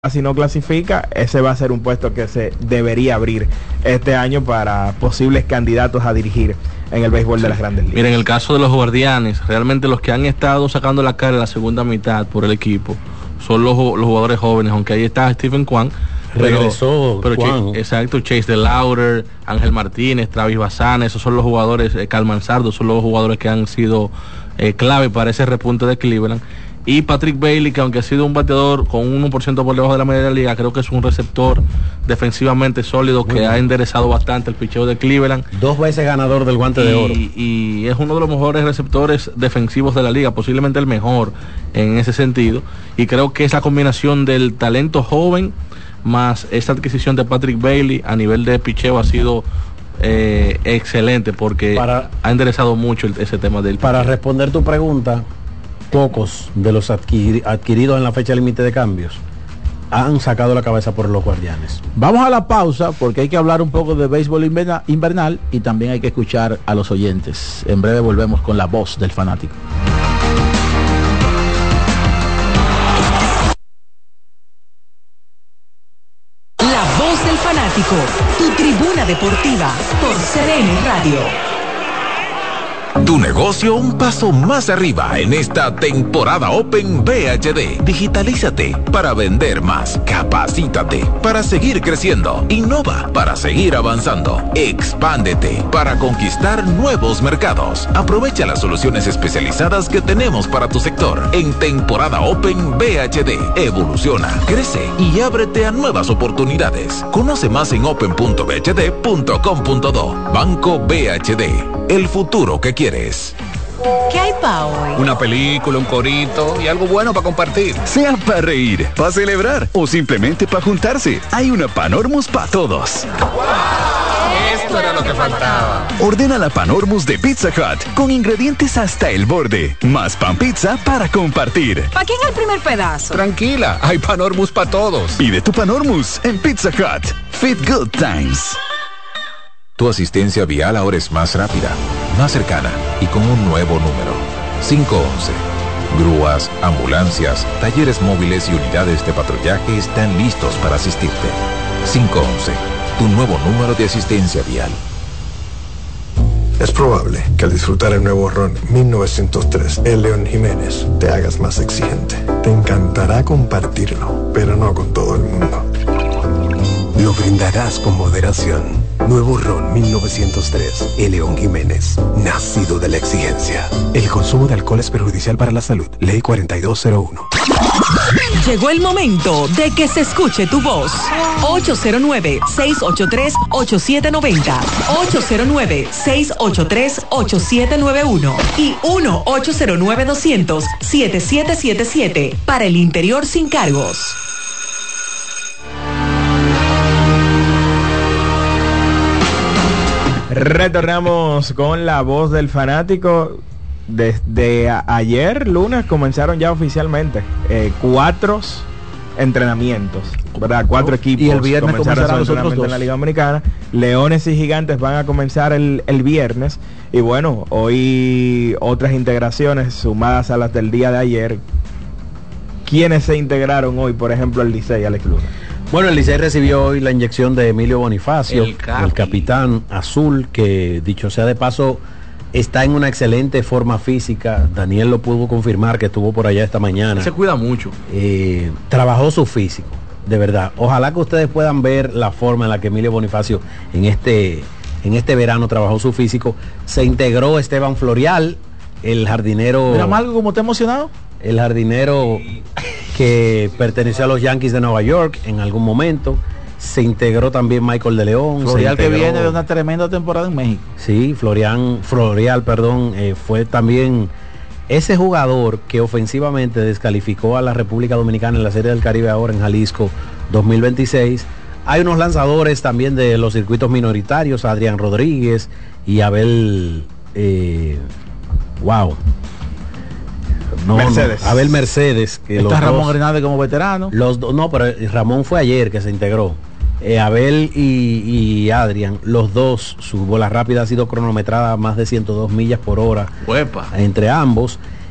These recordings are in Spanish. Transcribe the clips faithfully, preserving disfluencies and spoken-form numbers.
si no clasifica, ese va a ser un puesto que se debería abrir este año para posibles candidatos a dirigir en el béisbol de las Grandes Ligas. Miren, en el caso de los Guardianes, realmente los que han estado sacando la cara en la segunda mitad por el equipo son los, los jugadores jóvenes, aunque ahí está Stephen Kwan. Regresó pero, pero Kwan. Ch- exacto, Chase DeLauder, Ángel Martínez, Travis Bazán, esos son los jugadores, eh, Cal Manzardo, son los jugadores que han sido eh, clave para ese repunte de Cleveland. Y Patrick Bailey, que aunque ha sido un bateador con un uno por ciento por debajo de la media de la liga, creo que es un receptor defensivamente sólido que ha enderezado bastante el picheo de Cleveland. Dos veces ganador del guante y, de oro. Y es uno de los mejores receptores defensivos de la liga, posiblemente el mejor en ese sentido. Y creo que esa combinación del talento joven más esa adquisición de Patrick Bailey a nivel de picheo ha sido eh, excelente porque para, ha enderezado mucho el, ese tema del Para picheo. responder tu pregunta, pocos de los adquiri- adquiridos en la fecha límite de cambios han sacado la cabeza por los Guardianes. Vamos a la pausa porque hay que hablar un poco de béisbol inverna- invernal y también hay que escuchar a los oyentes. En breve volvemos con la voz del fanático. La voz del fanático, tu tribuna deportiva por C D N Radio. Tu negocio un paso más arriba en esta temporada Open V H D. Digitalízate para vender más. Capacítate para seguir creciendo. Innova para seguir avanzando. Expándete para conquistar nuevos mercados. Aprovecha las soluciones especializadas que tenemos para tu sector en temporada Open V H D. Evoluciona, crece y ábrete a nuevas oportunidades. Conoce más en open punto v h d punto com punto do. Banco V H D. El futuro que quieres. ¿Qué hay pa' hoy? Una película, un corito y algo bueno para compartir. Sea para reír, para celebrar o simplemente para juntarse, hay una Panormus para todos. Esto era lo que faltaba. Ordena la Panormus de Pizza Hut con ingredientes hasta el borde, más pan pizza para compartir. ¿Para quién el primer pedazo? Tranquila, hay Panormus para todos. Pide tu Panormus en Pizza Hut. Fit Good Times. Tu asistencia vial ahora es más rápida, más cercana y con un nuevo número. cinco once. Grúas, ambulancias, talleres móviles y unidades de patrullaje están listos para asistirte. cinco once. Tu nuevo número de asistencia vial. Es probable que al disfrutar el nuevo ron mil novecientos tres, el León Jiménez, te hagas más exigente. Te encantará compartirlo, pero no con todo el mundo. Lo brindarás con moderación. Nuevo ron mil novecientos tres, el León Jiménez, nacido de la exigencia. El consumo de alcohol es perjudicial para la salud. Ley cuarenta y dos cero uno. Llegó el momento de que se escuche tu voz. ocho cero nueve, seis ocho tres, ocho siete nueve cero, ocho cero nueve, seis ocho tres, ocho siete nueve uno y uno ocho cero nueve, dos cero cero, siete siete siete siete para el interior sin cargos. Retornamos con la voz del fanático. Desde a- ayer, lunes, comenzaron ya oficialmente eh, cuatro entrenamientos, ¿verdad? Cuatro equipos. Y el viernes comenzaron comenzarán su los otros entrenamiento dos. en la Liga Dominicana. Leones y Gigantes van a comenzar el, el viernes. Y bueno, hoy otras integraciones sumadas a las del día de ayer. ¿Quiénes se integraron hoy? Por ejemplo, el Licey, Alex Luna. Bueno, el Licey recibió hoy la inyección de Emilio Bonifacio, El capi. el capitán azul, que dicho sea de paso, está en una excelente forma física. Daniel lo pudo confirmar, que estuvo por allá esta mañana. Se cuida mucho. Eh, trabajó su físico, de verdad. Ojalá que ustedes puedan ver la forma en la que Emilio Bonifacio en este, en este verano trabajó su físico. Se integró Esteban Florial, el jardinero. Mira, Marco, ¿cómo te emocionado? El jardinero que perteneció a los Yankees de Nueva York en algún momento. Se integró también Michael de León. Florial, se que integró- viene de una tremenda temporada en México. Sí, Florian, Florial, perdón, eh, fue también ese jugador que ofensivamente descalificó a la República Dominicana en la Serie del Caribe ahora en Jalisco dos mil veintiséis. Hay unos lanzadores también de los circuitos minoritarios, Adrián Rodríguez y Abel, eh, wow. No, Mercedes. no, Abel Mercedes. Que Está los Ramón dos- Hernández como veterano. los dos, no, pero Ramón fue ayer que se integró. Eh, Abel y, y Adrián, los dos, su bola rápida ha sido cronometrada a más de ciento dos millas por hora Huepa. entre ambos.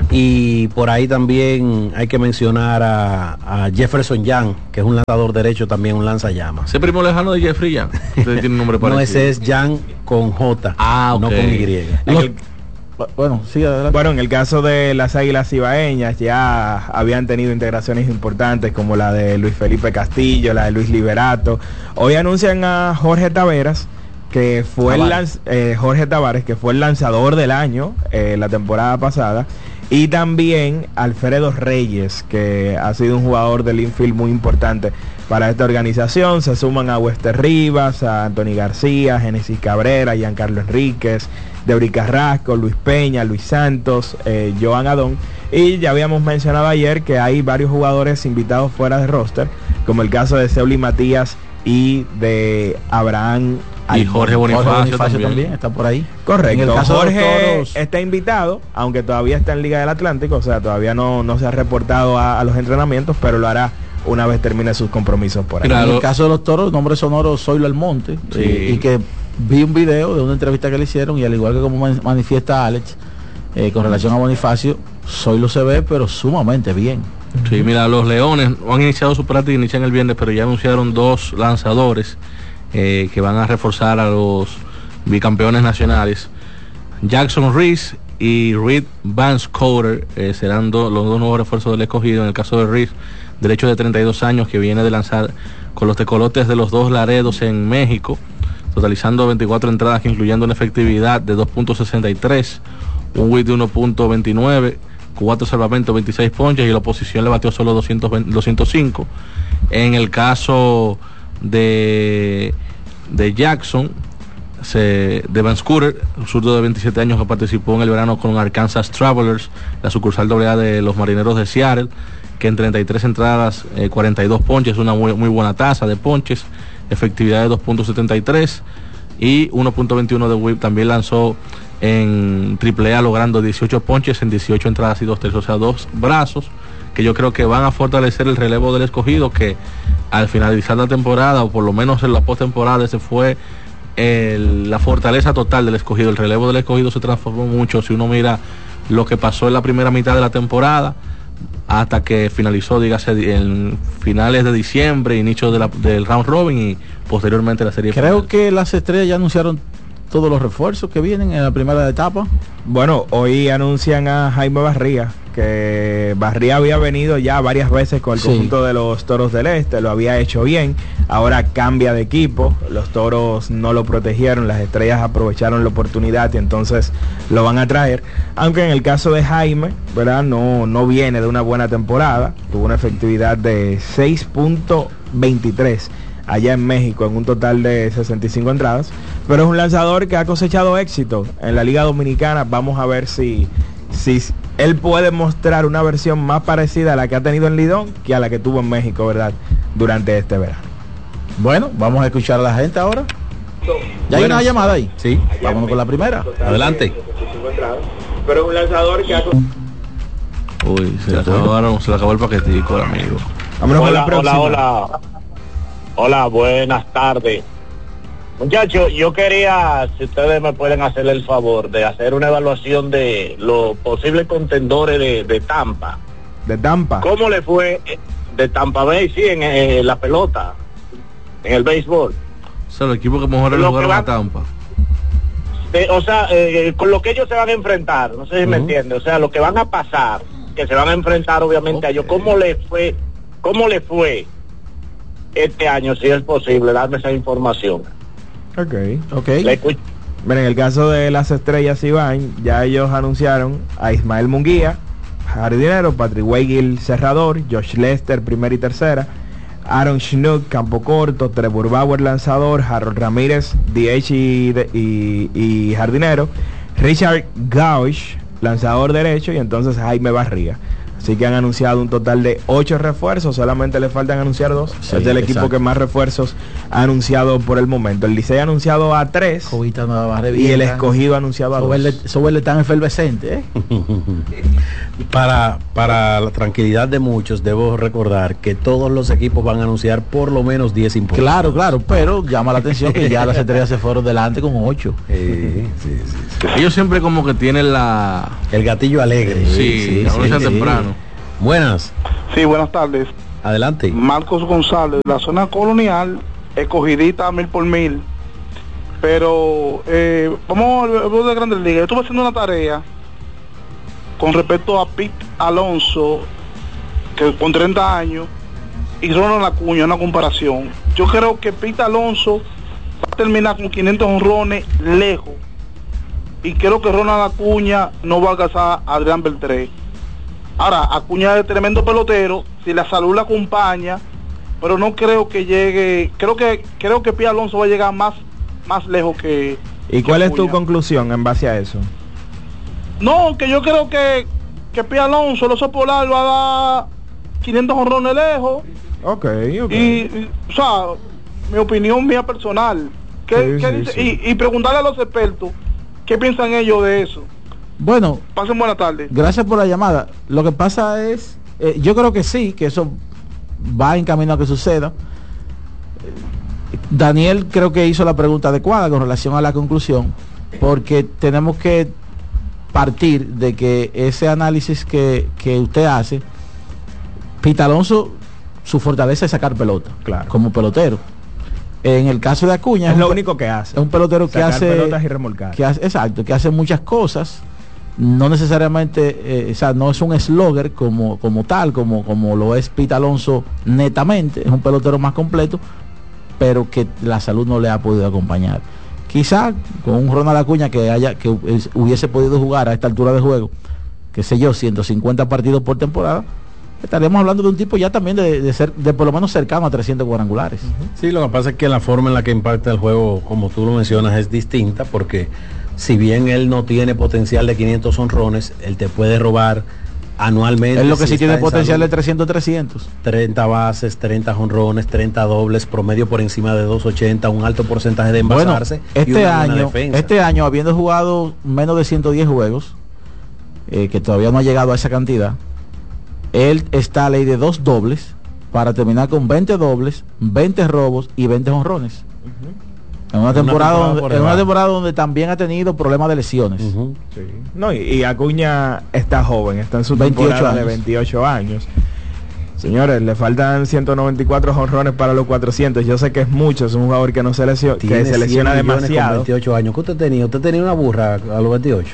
Y por ahí también hay que mencionar a, a Jefferson Young, que es un lanzador derecho, también un lanzallamas. ¿Ese primo lejano de Jeffrey Young? Tiene un nombre no, ese es Young con J, ah, okay. no con Y. El, bueno, sí, adelante. Bueno, en el caso de las Águilas Cibaeñas ya habían tenido integraciones importantes como la de Luis Felipe Castillo, la de Luis Liberato. Hoy anuncian a Jorge Taveras, que fue el lanz, eh, Jorge Tavares, que fue el lanzador del año eh, la temporada pasada, y también Alfredo Reyes, que ha sido un jugador del infield muy importante para esta organización. Se suman a Wester Rivas, a Anthony García, Génesis Cabrera, Giancarlo Enríquez, Debry Carrasco, Luis Peña, Luis Santos, eh, Joan Adón, y ya habíamos mencionado ayer que hay varios jugadores invitados fuera de roster, como el caso de Seuli Matías y de Abraham y Jorge Bonifacio, Jorge Bonifacio también. también está por ahí. Correcto. En el caso Jorge de toros, está invitado, aunque todavía está en Liga del Atlántico, o sea, todavía no, no se ha reportado a, a los entrenamientos, pero lo hará una vez termine sus compromisos por ahí. Claro. En el caso de los toros, nombre sonoro Zoilo Almonte, sí. y, y que vi un video de una entrevista que le hicieron, y al igual que como man, manifiesta Alex, eh, con relación a Bonifacio, Zoilo se ve, pero sumamente bien. Sí, mira, los Leones han iniciado su práctica, inician el viernes, pero ya anunciaron dos lanzadores eh, que van a reforzar a los bicampeones nacionales. Jackson Reese y Reed Vance Coder eh, serán do, los dos nuevos refuerzos del escogido. En el caso de Reese, derecho de treinta y dos años, que viene de lanzar con los tecolotes de los Dos Laredos en México, totalizando veinticuatro entradas, incluyendo una efectividad de dos punto sesenta y tres, un whip de uno punto veintinueve, cuatro salvamentos, veintiséis ponches, y la oposición le batió solo doscientos veinte, doscientos cinco. En el caso de, de Jackson, se, de Van Scooter, un zurdo de veintisiete años que participó en el verano con Arkansas Travelers, la sucursal doble A de los Marineros de Seattle, que en treinta y tres entradas, eh, cuarenta y dos ponches, una muy, muy buena tasa de ponches, efectividad de dos punto setenta y tres y uno punto veintiuno de whip. También lanzó en triple A logrando dieciocho ponches en dieciocho entradas y dos tercios, o sea, dos brazos que yo creo que van a fortalecer el relevo del escogido, que al finalizar la temporada, o por lo menos en la postemporada, ese fue el, la fortaleza total del escogido. El relevo del escogido se transformó mucho. Si uno mira lo que pasó en la primera mitad de la temporada hasta que finalizó, dígase, en finales de diciembre, inicio de la, del round robin y posteriormente la serie creo final. Que las estrellas ya anunciaron todos los refuerzos que vienen en la primera etapa. Bueno, hoy anuncian a Jaime Barría, que Barría había venido ya varias veces con el sí. conjunto de los Toros del Este, lo había hecho bien, ahora cambia de equipo, los Toros no lo protegieron, las Estrellas aprovecharon la oportunidad y entonces lo van a traer, aunque en el caso de Jaime, ¿verdad? No, no viene de una buena temporada, tuvo una efectividad de seis punto veintitrés allá en México en un total de sesenta y cinco entradas, pero es un lanzador que ha cosechado éxito en la Liga Dominicana. Vamos a ver si, si él puede mostrar una versión más parecida a la que ha tenido en Lidón que a la que tuvo en México, ¿verdad?, durante este verano. Bueno, vamos a escuchar a la gente ahora. ¿Ya hay una llamada ahí? Sí. Vámonos con la primera. Adelante. Pero es un lanzador que ha... Uy, se le acabó, se le acabó el paquetico, amigo. Vámonos hola, con la hola, hola. Hola, buenas tardes. Muchachos, yo quería, si ustedes me pueden hacer el favor de hacer una evaluación de los posibles contendores de, de Tampa. ¿De Tampa? ¿Cómo le fue de Tampa Bay, sí, en eh, la pelota, en el béisbol? O sea, el equipo que mejor le jugaron a Tampa. De, o sea, eh, con lo que ellos se van a enfrentar, no sé si uh-huh. me entiende, o sea, lo que van a pasar, que se van a enfrentar obviamente okay. a ellos, ¿cómo le fue, cómo le fue este año, si es posible, darme esa información? Ok, ok. Bueno, en el caso de las Estrellas Iván, ya ellos anunciaron a Ismael Munguía, jardinero, Patrick Weigel, cerrador, Josh Lester, primera y tercera, Aaron Schnook, campo corto, Trevor Bauer, lanzador, Harold Ramírez, D H y, y, y jardinero, Richard Gauch, lanzador derecho, y entonces Jaime Barría. Así que han anunciado un total de ocho refuerzos, solamente le faltan anunciar dos. Sí, es el equipo exacto. que más refuerzos ha anunciado por el momento. El Licey ha anunciado a tres Jovita Nueva Barre y el Vieja. Escogido ha anunciado a Soberle, dos. Soberle tan efervescente, ¿eh? Para, para la tranquilidad de muchos, debo recordar que todos los equipos van a anunciar por lo menos diez impuestos. Claro, claro, pero llama la atención que ya las estrellas se fueron delante con ocho. Sí, sí, sí, sí. Ellos siempre como que tienen la... El gatillo alegre. Sí, sí, anuncian sí. temprano. Buenas, Sí, buenas tardes. adelante. Marcos González, la zona colonial, escogidita mil por mil. Pero eh, vamos al al de Grandes Ligas. Yo estuve haciendo una tarea con respecto a Pete Alonso, que con treinta años, y Ronald Acuña, una comparación. Yo creo que Pete Alonso va a terminar con quinientos honrones lejos. Y creo que Ronald Acuña no va a alcanzar a Adrián Beltré. Ahora, Acuña es tremendo pelotero, si la salud la acompaña, pero no creo que llegue, creo que creo que Pete Alonso va a llegar más más lejos que... ¿Y cuál que es tu Acuña. conclusión en base a eso? No, que yo creo que que Pete Alonso, el oso polar, va a dar quinientos honrones lejos. Ok, ok. Y, y, o sea, mi opinión mía personal. ¿Qué, Sí, qué sí, dice? sí. Y, y preguntarle a los expertos qué piensan ellos de eso. Bueno, Pasen buena tarde. gracias por la llamada. Lo que pasa es, eh, yo creo que sí, que eso va en camino a que suceda. Eh, Daniel creo que hizo la pregunta adecuada con relación a la conclusión, porque tenemos que partir de que ese análisis que, que usted hace, Pete Alonso, su fortaleza es sacar pelota, Claro. como pelotero. En el caso de Acuña, Es un lo pe- único que hace. es un pelotero que Sacar hace, pelotas y remolcar. que hace, exacto, que hace muchas cosas, no necesariamente, eh, o sea, no es un slugger como, como tal, como, como lo es Pete Alonso netamente, es un pelotero más completo, pero que la salud no le ha podido acompañar. Quizá con un Ronald Acuña que haya, que hu- hubiese podido jugar a esta altura de juego, qué sé yo, ciento cincuenta partidos por temporada, estaríamos hablando de un tipo ya también de, de ser, de por lo menos cercano a trescientos cuadrangulares. Sí, lo que pasa es que la forma en la que impacta el juego, como tú lo mencionas, es distinta, porque si bien él no tiene potencial de quinientos honrones, él te puede robar anualmente. Es lo que si sí está tiene en potencial de salud, trescientos trescientos. treinta bases, treinta honrones, treinta dobles, promedio por encima de doscientos ochenta, un alto porcentaje de Bueno, envasarse. y este una buena año, defensa. este año habiendo jugado menos de ciento diez juegos, eh, que todavía no ha llegado a esa cantidad, él está a ley de dos dobles para terminar con veinte dobles, veinte robos y veinte honrones. En una Una temporada, temporada donde, por en una debajo. temporada donde también ha tenido problemas de lesiones. Ujú. Sí. No, y, y Acuña está joven, está en su veintiocho temporada de años. veintiocho años. Señores, le faltan ciento noventa y cuatro jonrones para los cuatrocientos. Yo sé que es mucho, es un jugador que no se lesiona, que Tiene se lesiona cien millones con demasiado. veintiocho años. ¿Qué usted tenía? ¿Usted tenía una burra a los veintiocho?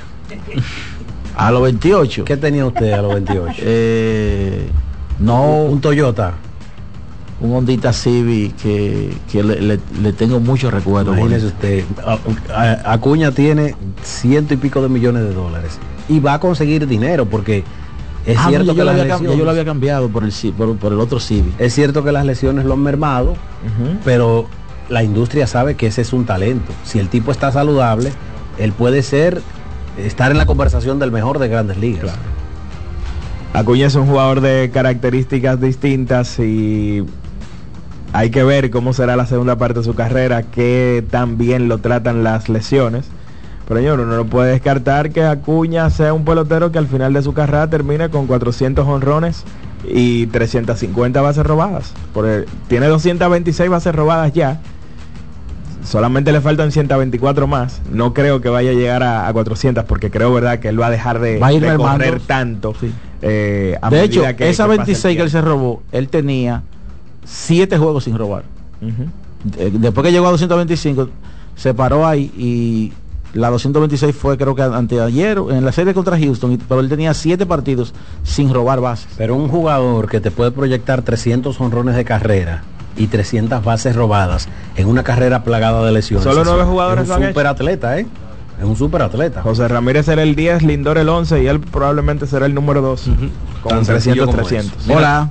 A los veintiocho. ¿Qué tenía usted a los veintiocho? Eh, no, Un Toyota. un Hondita Civic que, que le, le- le tengo muchos recuerdos. Imagínese usted, a- a- Acuña tiene ciento y pico de millones de dólares y va a conseguir dinero porque es Ah, no, cierto ya que yo, lo las había, cam- ya yo lo lesiones, había cambiado por el, ci- por, por el otro Civic. es cierto que las lesiones lo han mermado, Ujú. pero la industria sabe que ese es un talento. Si el tipo está saludable, él puede ser estar en la conversación del mejor de Grandes Ligas. Acuña es un jugador de características distintas y hay que ver cómo será la segunda parte de su carrera, qué tan bien lo tratan las lesiones. Pero señor, uno no puede descartar que Acuña sea un pelotero que al final de su carrera termine con cuatrocientos honrones y trescientas cincuenta bases robadas. Por el- tiene doscientas veintiséis bases robadas ya. Solamente le faltan ciento veinticuatro más. No creo que vaya a llegar a, a cuatrocientas porque creo, verdad, que él va a dejar de, Va a ir de mermando. correr tanto. Sí. eh, a De medida hecho, que- esa que pasa el veintiséis que él tiempo. se robó, él tenía siete juegos sin robar. Ujú. De- Después que llegó a doscientos veinticinco, se paró ahí y la doscientos veintiséis fue creo que anteayer en la serie contra Houston, y- pero él tenía siete partidos sin robar bases. Pero un jugador que te puede proyectar trescientos honrones de carrera y trescientas bases robadas en una carrera plagada de lesiones. Solo es- nueve jugadores es lo un han super atleta, ¿eh? Es un super atleta. José Ramírez será el diez, Lindor el once y él probablemente será el número dos. Con Tan sencillo trescientos, como trescientos. eso. Hola.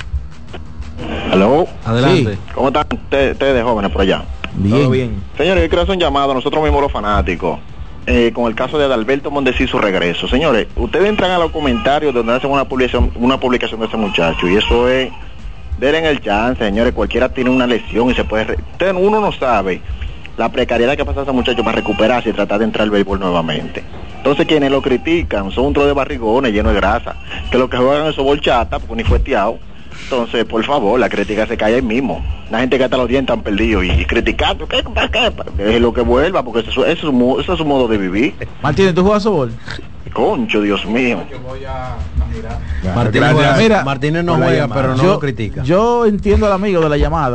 Hello. Adelante. Sí. ¿Cómo están ustedes, ustedes jóvenes por allá? Bien. Todo bien. Señores, yo quiero hacer un llamado a nosotros mismos los fanáticos. eh, con el caso de Adalberto Mondesi y su regreso. Señores, ustedes entran a los comentarios donde hacen una publicación, una publicación de ese muchacho, y eso es, den el chance, señores, cualquiera tiene una lesión y se puede, re... Usted, uno no sabe la precariedad que pasa a ese muchacho para recuperarse y tratar de entrar al béisbol nuevamente. Entonces quienes lo critican son un tro de barrigones lleno de grasa, que lo que juegan es bolchata, porque ni fue teado. Entonces, por favor, la crítica se cae ahí mismo. La gente que hasta los dientes han perdido y, y criticando, ¿qué, qué, qué? Es lo que vuelva, porque eso, eso, es su, eso es su modo de vivir. Martínez, ¿tú juegas softball? Concho, Dios mío. Martínez, Mira, Martínez no juega, pero no yo, lo critica. Yo entiendo al amigo de la llamada.